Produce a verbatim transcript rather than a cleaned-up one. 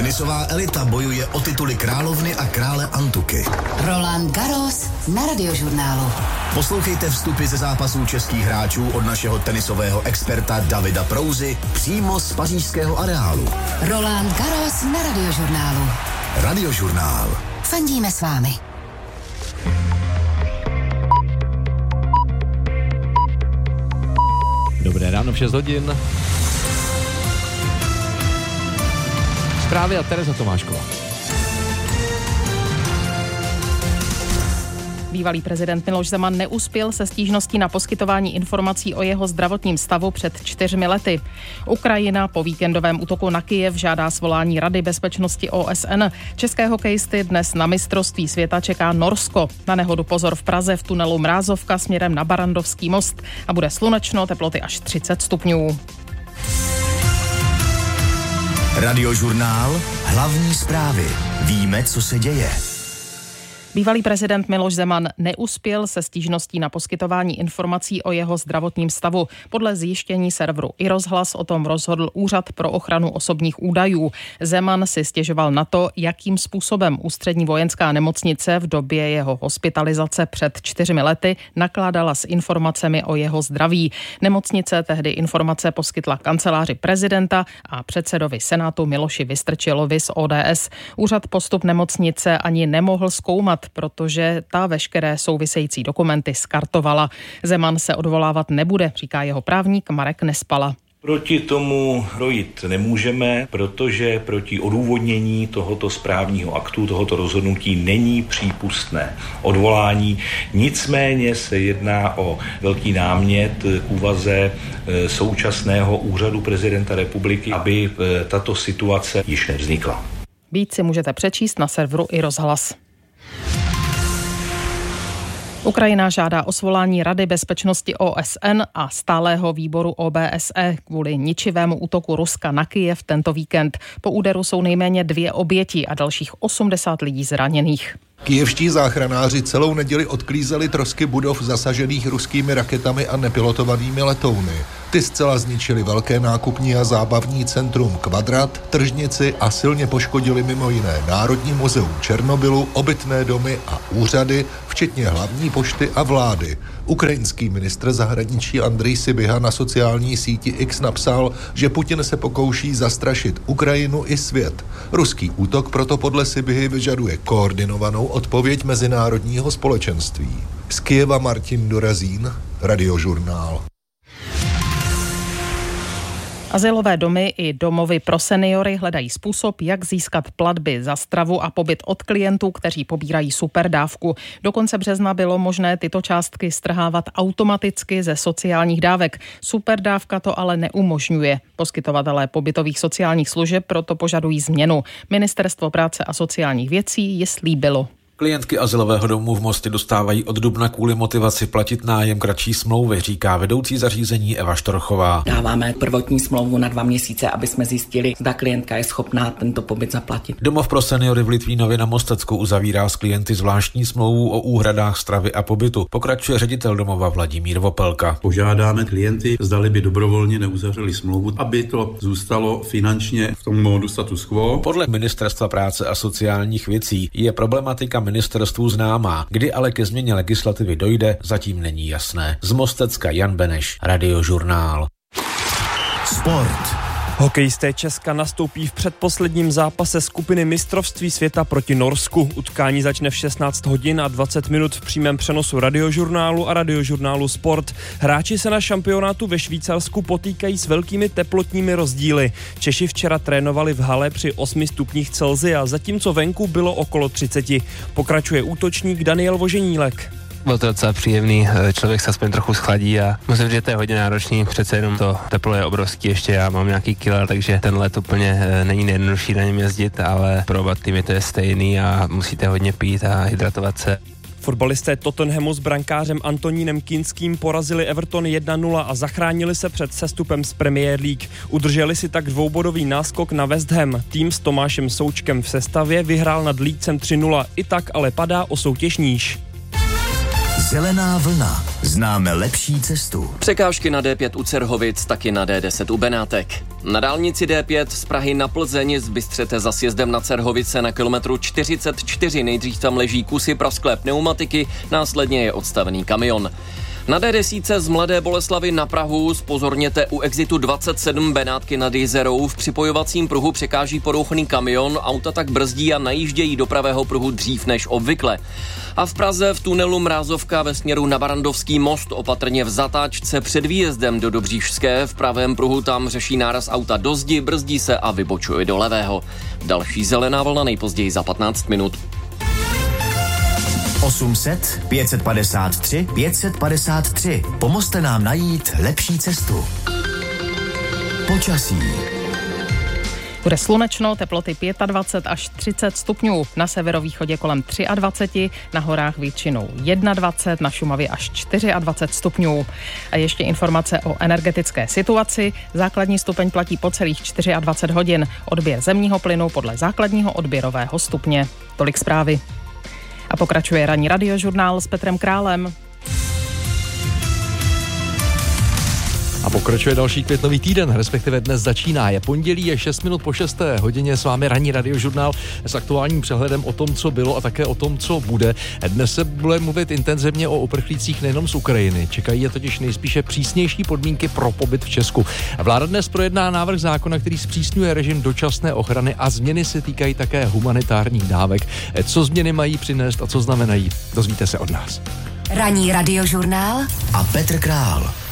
Tenisová elita bojuje o tituly královny a krále Antuky. Roland Garros na Radiožurnálu. Poslouchejte vstupy ze zápasů českých hráčů od našeho tenisového experta Davida Prouzy přímo z pařížského areálu. Roland Garros na Radiožurnálu. Radiožurnál. Fandíme s vámi. Dobré ráno, v šest hodin. Zprávy a Tereza Tomášková. Bývalý prezident Miloš Zeman neuspěl se stížností na poskytování informací o jeho zdravotním stavu před čtyřmi lety. Ukrajina po víkendovém útoku na Kyjev žádá svolání Rady bezpečnosti O S N. České hokejisty dnes na mistrovství světa čeká Norsko. Na nehodu pozor v Praze v tunelu Mrázovka směrem na Barrandovský most a bude slunečno, teploty až třicet stupňů. Radiožurnál. Hlavní zprávy. Víme, co se děje. Bývalý prezident Miloš Zeman neuspěl se stížností na poskytování informací o jeho zdravotním stavu. Podle zjištění serveru iRozhlas o tom rozhodl Úřad pro ochranu osobních údajů. Zeman si stěžoval na to, jakým způsobem Ústřední vojenská nemocnice v době jeho hospitalizace před čtyřmi lety nakládala s informacemi o jeho zdraví. Nemocnice tehdy informace poskytla kanceláři prezidenta a předsedovi Senátu Miloši Vystrčilovi z O D S. Úřad postup nemocnice ani nemohl zkoumat, protože ta veškeré související dokumenty skartovala. Zeman se odvolávat nebude, říká jeho právník Marek Nespala. Proti tomu hrojit nemůžeme, protože proti odůvodnění tohoto správního aktu, tohoto rozhodnutí není přípustné odvolání. Nicméně se jedná o velký námět k úvaze současného úřadu prezidenta republiky, aby tato situace již nevznikla. Víc si můžete přečíst na serveru iRozhlas. Ukrajina žádá o svolání Rady bezpečnosti O S N a stálého výboru O B S E kvůli ničivému útoku Ruska na Kyjev tento víkend. Po úderu jsou nejméně dvě oběti a dalších osmdesát lidí zraněných. Kyjevští záchranáři celou neděli odklízeli trosky budov zasažených ruskými raketami a nepilotovanými letouny. Ty zcela zničily velké nákupní a zábavní centrum Kvadrat, tržnici a silně poškodili mimo jiné Národní muzeum Černobylu, obytné domy a úřady, včetně hlavní pošty a vlády. Ukrajinský ministr zahraničí Andrej Sybiha na sociální síti X napsal, že Putin se pokouší zastrašit Ukrajinu i svět. Ruský útok proto podle Sybihy vyžaduje koordinovanou odpověď mezinárodního společenství. Z Kyjeva Martin Dorazín, Radiožurnál. Azylové domy i domovy pro seniory hledají způsob, jak získat platby za stravu a pobyt od klientů, kteří pobírají superdávku. Do konce března bylo možné tyto částky strhávat automaticky ze sociálních dávek. Superdávka to ale neumožňuje. Poskytovatelé pobytových sociálních služeb proto požadují změnu. Ministerstvo práce a sociálních věcí ji slíbilo. Klientky azylového domu v Mostě dostávají od dubna kvůli motivaci platit nájem kratší smlouvy, říká vedoucí zařízení Eva Štorchová. Dáváme prvotní smlouvu na dva měsíce, aby jsme zjistili, zda klientka je schopná tento pobyt zaplatit. Domov pro seniory v Litvínově na Mostecku uzavírá s klienty zvláštní smlouvu o úhradách stravy a pobytu. Pokračuje ředitel domova Vladimír Vopelka. Požádáme klienty, zdali by dobrovolně neuzavřeli smlouvu, aby to zůstalo finančně v tom módu status quo. Podle Ministerstva práce a sociálních věcí je problematika ministerstvu známá. Kdy ale ke změně legislativy dojde, zatím není jasné. Z Mostecka Jan Beneš, Radiožurnál. Sport. Hokejisté Česka nastoupí v předposledním zápase skupiny mistrovství světa proti Norsku. Utkání začne v šestnáct hodin a dvacet minut v přímém přenosu Radiožurnálu a Radiožurnálu Sport. Hráči se na šampionátu ve Švýcarsku potýkají s velkými teplotními rozdíly. Češi včera trénovali v hale při osmi stupních Celsia, zatímco venku bylo okolo třicet. Pokračuje útočník Daniel Voženílek. Bylo to docela příjemný, člověk se aspoň trochu schladí a musím říct, že to je hodně náročný, přece jenom to teplo je obrovský, ještě já mám nějaký kilo, takže ten let úplně není nejjednodušší na něm jezdit, ale pro oba týmy to je stejný a musíte hodně pít a hydratovat se. Fotbalisté Tottenhamu s brankářem Antonínem Kinským porazili Everton jedna nula a zachránili se před sestupem z Premier League. Udrželi si tak dvoubodový náskok na West Ham. Tým s Tomášem Součkem v sestavě vyhrál nad Leedsem tři nula, i tak ale padá o soutěž níž. Zelená vlna. Známe lepší cestu. Překážky na D pět u Cerhovic, taky na D deset u Benátek. Na dálnici D pět z Prahy na Plzeň zbystřete za sjezdem na Cerhovice na kilometru čtyřicet čtyři. Nejdřív tam leží kusy prasklé pneumatiky, následně je odstavený kamion. Na D deset z Mladé Boleslavi na Prahu zpozorněte u exitu dvacet sedm Benátky nad Jizerou. V připojovacím pruhu překáží porouchaný kamion, auta tak brzdí a najíždějí do pravého pruhu dřív než obvykle. A v Praze v tunelu Mrázovka ve směru na Barandovský most opatrně v zatáčce před výjezdem do Dobříšské. V pravém pruhu tam řeší náraz auta do zdi, brzdí se a vybočuje do levého. Další zelená vlna nejpozději za patnáct minut. osm set, pět set padesát tři, pět set padesát tři. Pomozte nám najít lepší cestu. Počasí. Bude slunečno, teploty dvacet pět až třicet stupňů, na severovýchodě kolem dvacet tři, na horách většinou dvacet jedna, na Šumavě až dvacet čtyři stupňů. A ještě informace o energetické situaci. Základní stupeň platí po celých dvacet čtyři hodin. Odběr zemního plynu podle základního odběrového stupně. Tolik zprávy. A pokračuje ranní radiožurnál s Petrem Králem. A pokračuje další květnový týden, respektive dnes začíná. Je pondělí, je šest minut po šesté hodině, s vámi ranní radiožurnál s aktuálním přehledem o tom, co bylo a také o tom, co bude. Dnes se bude mluvit intenzivně o uprchlících nejenom z Ukrajiny. Čekají je totiž nejspíše přísnější podmínky pro pobyt v Česku. Vláda dnes projedná návrh zákona, který zpřísňuje režim dočasné ochrany a změny se týkají také humanitárních dávek. Co změny mají přinést a co znamenají, dozvíte se od nás. Ranní radiožurnál a Petr Král.